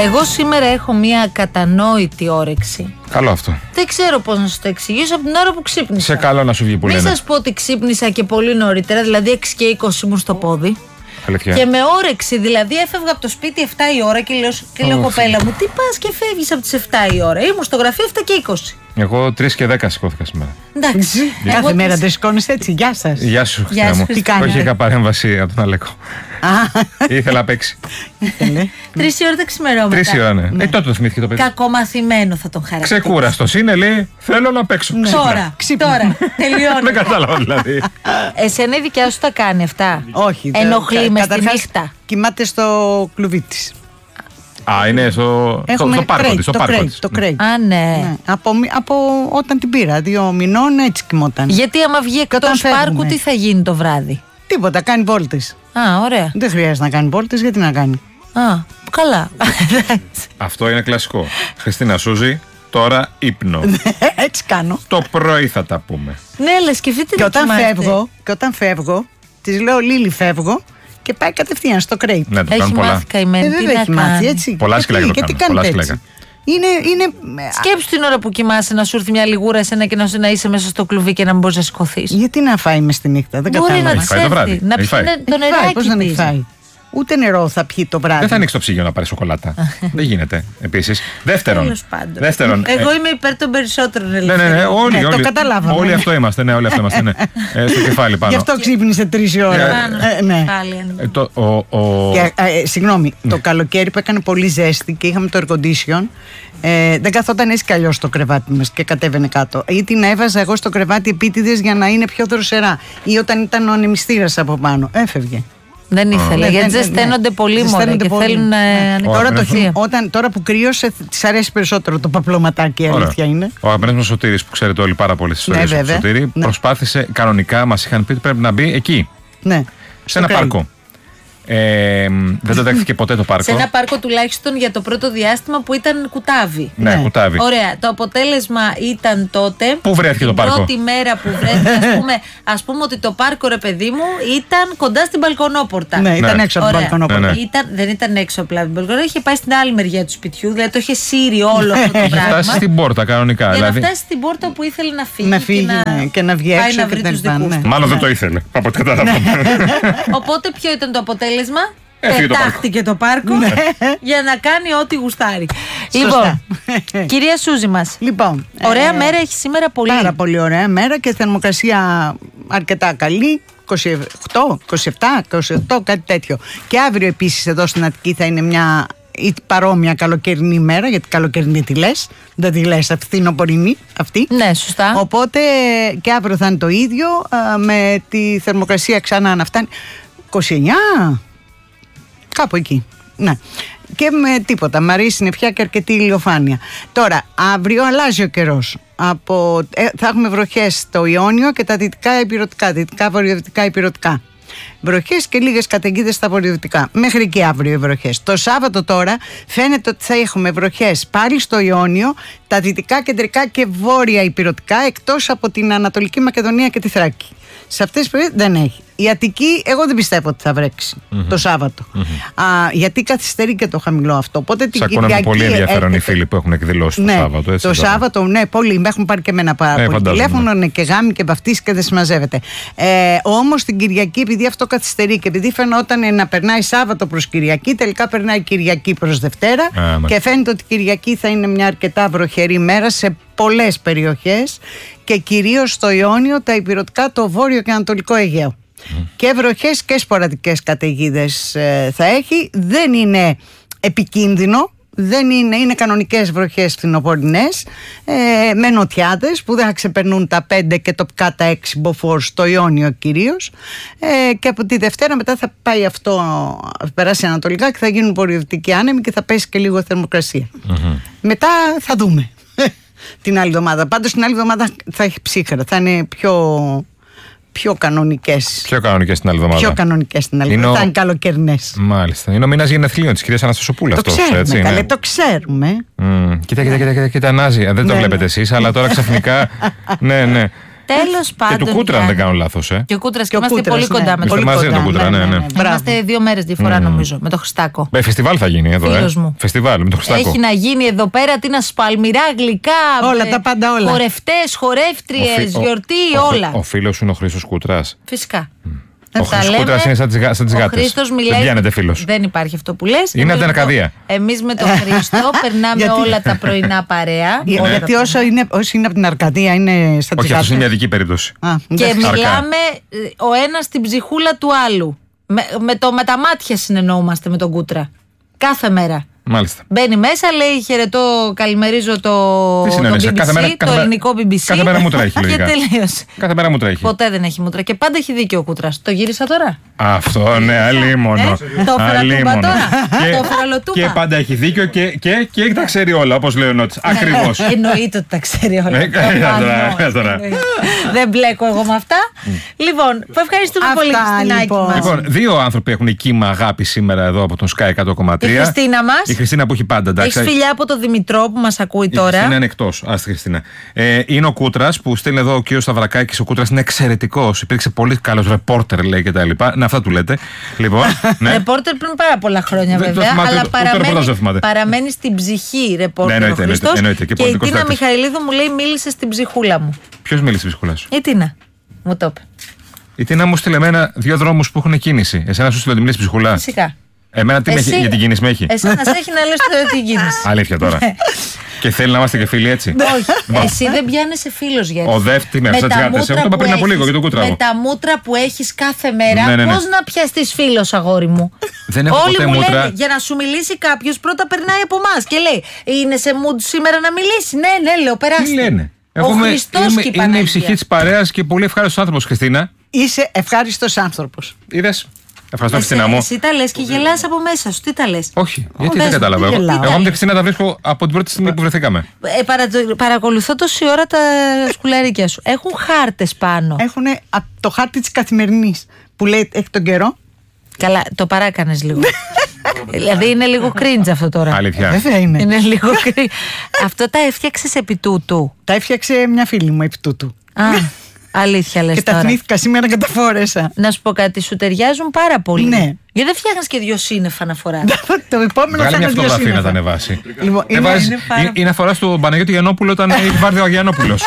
Εγώ σήμερα έχω μια κατανόητη όρεξη. Καλό αυτό. Δεν ξέρω πώς να σου το εξηγήσω από την ώρα που ξύπνησα. Σε καλό να σου βγει που λένε. Μην σας πω ότι ξύπνησα και πολύ νωρίτερα, δηλαδή 6 και 20 ήμουν στο πόδι. Αλήθεια. Και με όρεξη, δηλαδή έφευγα από το σπίτι 7 η ώρα και λέω κοπέλα μου, τι πας και φεύγεις από τις 7 η ώρα. Ήμουν στο γραφείο 7 και 20. Εγώ 3 και 10 σηκώθηκα σήμερα. Εντάξει. Κάθε μέρα δεν σηκώνεις έτσι. Γεια σας. Γεια σου, Χριστίνα μου. Τι κάνετε? Όχι, είχα παρέμβαση από τον Αλέκο. Ήθελα να παίξει. 3 η ώρα τα ξημερώματα. 3 η ώρα, ναι. Τότε το θυμήθηκε το παιδί. Κακομαθημένο θα τον χαρακτηρίσω. Ξεκούραστος είναι, λέει, θέλω να παίξω. Τώρα, τελειώνει. Δεν κατάλαβα δηλαδή. Εσένα η δικιά σου τα κάνει αυτά? Όχι. Ενοχλεί μες τη νύχτα? Κοιμάται στο κλουβί της. Α, είναι στο πάρκο της. Το κρέιτ. Α, ναι. Από όταν την πήρα, 2 μηνών, έτσι κοιμόταν. Γιατί άμα βγει εκτός πάρκου, τι θα γίνει το βράδυ? Τίποτα, κάνει βόλτες. Α, ωραία. Δεν χρειάζεται να κάνει βόλτες, γιατί να κάνει. Α, καλά. Αυτό είναι κλασικό. Χριστίνα Σούζη, τώρα ύπνο. Έτσι κάνω. Το πρωί θα τα πούμε. Ναι, αλλά σκεφτείτε Και όταν φεύγω, της λέω Λίλη, φεύγω. Και πάει κατευθείαν στο κρέιτ. Ναι, το έχει μάθει καημένη. Βέβαια έχει μάθει, έτσι. Πολλά σκυλάκια το κάνουν. Έτσι. Σκέψου την ώρα που κοιμάσαι να σου έρθει μια λιγούρα εσένα και να είσαι μέσα στο κλουβί και να μην μπορείς να σηκωθείς. Γιατί να φάει μες τη νύχτα, δεν κατάλαβα. Μπορεί να της έρθει, να πιει το νεράκι. Πώς να μην φάει? Ούτε νερό θα πιει το βράδυ. Δεν θα ανοίξει το ψυγείο να πάρει σοκολάτα. Δεν γίνεται. Επίσης. Δεύτερον. Εγώ είμαι υπέρ των περισσότερων ελευθεριών. Ναι, όλοι. Το καταλάβαμε. Όλοι αυτό είμαστε. Ναι, όλοι αυτό είμαστε. Ναι. Στο κεφάλι πάνω. Γι' αυτό ξύπνησε 3 η ώρα. Ναι. Συγγνώμη, το καλοκαίρι που έκανε πολύ ζέστη και είχαμε το air condition, δεν καθόταν έτσι κι αλλιώς στο κρεβάτι μας και κατέβαινε κάτω. Ή την έβαζα εγώ στο κρεβάτι επίτηδες για να είναι πιο δροσερά. Ή όταν ήταν ο ανεμιστήρας από πάνω. Έφευγε. Δεν ήθελε, γιατί ζεσταίνονται πολύ μωρέ και θέλουν ανεξαρτησία. Τώρα που κρύωσε, της αρέσει περισσότερο το παπλωματάκι, η αλήθεια είναι. Ο αγαπημένος μου Σωτήρης, που ξέρετε όλοι πάρα πολλές ιστορίες του Σωτήρη, προσπάθησε κανονικά, μας είχαν πει ότι πρέπει να μπει εκεί. Ναι. Σε ένα πάρκο. Δεν το δέχτηκε ποτέ το πάρκο. Σε ένα πάρκο τουλάχιστον για το πρώτο διάστημα που ήταν κουτάβι. Ναι, κουτάβι. Ωραία. Το αποτέλεσμα ήταν τότε. Πού βρέθηκε το πάρκο? Την πρώτη μέρα που βρέθηκε, ας πούμε ότι το πάρκο, ρε παιδί μου, ήταν κοντά στην μπαλκονόπορτα. Ναι, ήταν έξω από την μπαλκονόπορτα. Δεν ήταν έξω απλά από την μπαλκονόπορτα, είχε πάει στην άλλη μεριά του σπιτιού, δηλαδή το είχε σύρει όλο αυτό το πράγμα. Είχε φτάσει στην πόρτα κανονικά. Για να φτάσει στην πόρτα που ήθελε να φύγει. Να φύγει και να βγει έξω. Μάλλον δεν το ήθελε. Από ό,τι καταλαβαίνω. Οπότε ποιο ήταν το αποτέλεσμα? Πετάχτηκε το πάρκο για να κάνει ό,τι γουστάρει. Λοιπόν, κυρία Σούζη μας, ωραία μέρα έχει σήμερα πολύ. Πάρα πολύ ωραία μέρα και θερμοκρασία αρκετά καλή. 28, 27, κάτι τέτοιο. Και αύριο επίσης εδώ στην Αττική θα είναι μια παρόμοια καλοκαιρινή μέρα, γιατί καλοκαιρινή τη λες, δεν τη λες φθινοπορεινή αυτή. Ναι, σωστά. Οπότε και αύριο θα είναι το ίδιο, με τη θερμοκρασία ξανά να φτάνει 29. Κάπου εκεί. Ναι. Και με τίποτα. Μαρή συννεφιά και αρκετή ηλιοφάνεια. Τώρα, αύριο αλλάζει ο καιρός. Θα έχουμε βροχές στο Ιόνιο και τα δυτικά υπηρετικά. Δυτικά βορειοδυτικά υπηρετικά. Βροχές και λίγες καταιγίδες στα βορειοδυτικά. Μέχρι και αύριο οι βροχές. Το Σάββατο τώρα φαίνεται ότι θα έχουμε βροχές πάλι στο Ιόνιο, τα δυτικά, κεντρικά και βόρεια υπηρετικά, εκτός από την Ανατολική Μακεδονία και τη Θράκη. Σε αυτές τις περιοχές δεν έχει. Η Αττική, εγώ δεν πιστεύω ότι θα βρέξει το Σάββατο. Γιατί καθυστερεί και το χαμηλό αυτό. Οπότε την Κυριακή. Είναι πολύ ενδιαφέρον οι φίλοι που έχουν εκδηλώσει το Σάββατο. Το Σάββατο, ναι, πολλοί. Με έχουν πάρει και εμένα πάρα πολύ τηλέφωνο, ναι, και γάμοι και βαφτίσεις και δεν συμμαζεύεται. Όμως την Κυριακή, επειδή αυτό καθυστερεί και επειδή φαινόταν να περνάει Σάββατο προς Κυριακή, τελικά περνάει Κυριακή προς Δευτέρα. Και φαίνεται ότι η Κυριακή θα είναι μια αρκετά βροχερή μέρα σε πολλές περιοχές και κυρίως στο Ιόνιο, τα υπηρετικά, το βόρειο και ανατολικό Αιγαίο. Και βροχές και σποραδικές καταιγίδες θα έχει. Δεν είναι επικίνδυνο, είναι κανονικές βροχές φθινοπορεινές, με νοτιάδες που δεν θα ξεπερνούν τα 5 και τοπικά τα 6 μποφόρ στο Ιόνιο κυρίως, και από τη Δευτέρα μετά θα πάει αυτό, περάσει ανατολικά και θα γίνουν βορειοδυτικοί άνεμοι και θα πέσει και λίγο θερμοκρασία. Μετά θα δούμε την άλλη εβδομάδα. Πάντως την άλλη εβδομάδα θα έχει ψύχρα, θα είναι πιο κανονικές. Πιο κανονικές την άλλη εβδομάδα. Πιο κανονικές την άλλη εβδομάδα. Θα είναι καλοκαιρινές. Μάλιστα. Είναι ο μήνας γενεθλίων της κυρίας Αναστασοπούλου αυτός. Έτσι, καλέ, το ξέρουμε. Κοίτα, Νάζη. Δεν το βλέπετε εσείς, αλλά τώρα ξαφνικά. Ναι. Τέλος πάντων. Και του Κούτρα, αν δεν κάνω λάθος. Και ο Κούτρας, και είμαστε πολύ κοντά με τον Κούτρα. Μαζί με τον Κούτρα, ναι. Είμαστε 2 μέρες διαφορά, νομίζω, με το Χριστάκο. Φεστιβάλ θα γίνει εδώ. Φεστιβάλ με το Χριστάκο. Έχει να γίνει εδώ πέρα, τι να σου πω, αλμυρά, γλυκά. Όλα τα πάντα, όλα. Χορευτές, χορεύτριες, γιορτή, όλα. Ο φίλος σου είναι ο Χρήστος Κούτρας. Φυσικά. Ο Χρήστος Κούτρας είναι σαν τις γάτες. Δεν πιάνεται φίλος. Δεν υπάρχει αυτό που λες. Είναι από την Αρκαδία. Εμείς με τον Χρήστο περνάμε όλα τα πρωινά παρέα. Γιατί όσοι είναι από την Αρκαδία είναι στα τις γάτες. Όχι, αυτό είναι μια δική περίπτωση. Και μιλάμε ο ένας στην ψυχούλα του άλλου. Με τα μάτια συνεννοούμαστε με τον Κούτρα. Κάθε μέρα. Μάλιστα. Μπαίνει μέσα, λέει χαιρετώ, καλημερίζω το BBC, το ελληνικό BBC. Κάθε μέρα μούτρα έχει λογικά. Και τελείωσε. Κάθε μέρα μούτρα έχει. Ποτέ δεν έχει μούτρα. Και πάντα έχει δίκιο ο Κούτρας. Το γύρισα τώρα. Αυτό, ναι, αλίμονο. Το φεραλοτούμπα τώρα. Και πάντα έχει δίκιο και τα ξέρει όλα, όπως λέει ο Νότης. Ακριβώς. Εννοείται ότι τα ξέρει όλα. Δεν μπλέκω εγώ με αυτά. Λοιπόν, ευχαριστούμε πολύ, Χριστινάκη. Λοιπόν, 2 άνθρωποι έχουν κύμα αγάπη σήμερα εδώ από τον Sky 100,3. Η Χριστίνα μας. Η Χριστίνα που έχει πάντα, εντάξει. Έχει φιλιά από το Δημητρό που μας ακούει τώρα. Η Χριστίνα είναι εκτός. Άστη Χριστίνα. Είναι ο Κούτρας που στέλνει εδώ ο κύριος Σταυρακάκης. Ο Κούτρας είναι εξαιρετικός. Υπήρξε πολύ καλός ρεπόρτερ, λέει και τα λοιπά. Ναι, αυτά του λέτε. Λοιπόν, ναι. Ρεπόρτερ πριν πάρα πολλά χρόνια βέβαια. Αλλά παραμένει στην ψυχή ρεπόρτερ. Και η Τίνα Μιχαηλίδου μου λέει μίλησε στην ψυχούλα μου. Ποιος μίλησε στην ψυχούλα σου? Η Τίνα. Μου το είπε. Η Τίνα μου στείλε εμένα 2 δρόμους που έχουν κίνηση. Εσένα σου στείλε τη μίληση ψυχούλα. Φυσικά. Εμένα τι για την κίνηση με έχει. Εσένα σε έχει να λες την κίνηση. Αλήθεια τώρα. Και θέλει να είμαστε και φίλοι έτσι. Όχι. Εσύ δεν πιάνεσαι φίλος γιατί. Ο δεύτερη με τις γάτες. Εγώ το είπα πριν από λίγο για τον Κούτρα. Με τα μούτρα που έχεις κάθε μέρα, πώς να πιαστείς φίλος, αγόρι μου? Δεν έχω ποτέ μούτρα. Λένε, για να σου μιλήσει κάποιος πρώτα περνάει από εμάς και λέει είναι σε mood σήμερα να μιλήσει. Ναι, λέω, περάστε. Τι λένε? Είναι η ψυχή της παρέας και πολύ ευχάριστος άνθρωπος, Χριστίνα. Είσαι ευχάριστος άνθρωπος. Είδες? Ευχαριστώ, Χριστίνα μου. Εσύ τα λες και γελάς από μέσα σου. Τι τα λες? Όχι, γιατί δεν κατάλαβα. Εγώ με την Χριστίνα τα βρίσκω από την πρώτη στιγμή που βρεθήκαμε. Παρακολουθώ τόση ώρα τα σκουλαρίκια σου. Έχουν χάρτες πάνω. Έχουν το χάρτη της Καθημερινής που λέει έχει τον καιρό. Καλά, το παράκανες λίγο. Δηλαδή είναι λίγο cringe αυτό τώρα. Αλήθεια. Βέβαια είναι. Είναι λίγο cringe. Αυτό τα έφτιαξες επί τούτου? Τα έφτιαξε μια φίλη μου επί τούτου. Αλήθεια λες? Και τα θυμήθηκα σήμερα και τα φόρεσα. Να σου πω κάτι, σου ταιριάζουν πάρα πολύ. Ναι. Γιατί δεν φτιάχνεις και 2 σύννεφα να φοράς? Το επόμενο θα είναι 2 σύννεφα. Να τα ανεβάσει. Λοιπόν, ή να φοράς τον Παναγιώτη Γιαννόπουλο όταν έχει πάρει ο Γιαννόπουλος.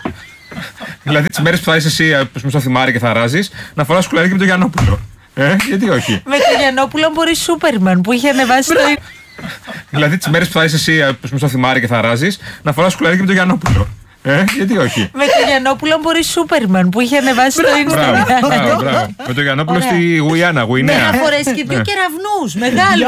Δηλαδή τις μέρες που θα είσαι εσύ στο θυμάρι και θα ράζεις, να φοράς σκουλαρίκι με τον Γιαννόπουλο. Γιατί όχι? Με τον Γιαννόπουλο μπορεί Σούπερμαν που είχε ανεβάσει το. Δηλαδή τις μέρες που θα είσαι εσύ στο θυμάρι και θα ράζεις, να φοράς σκουλαρίκι με τον Γιαννόπουλο. Γιατί όχι? Με τον Γιαννόπουλο μπορεί Σούπερμαν που είχε ανεβάσει το Instagram. Μπράβο. Με τον Γιαννόπουλο στη Γουινέα. Να φορέσει και 2 κεραυνούς. Μεγάλο.